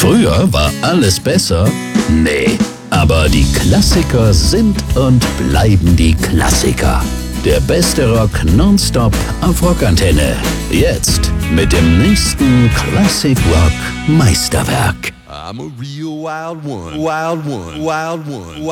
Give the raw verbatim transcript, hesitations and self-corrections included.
Früher war alles besser? Nee. Aber die Klassiker sind und bleiben die Klassiker. Der beste Rock nonstop auf Rockantenne. Jetzt mit dem nächsten Classic Rock Meisterwerk. I'm a real wild one, wild one, wild one. Wild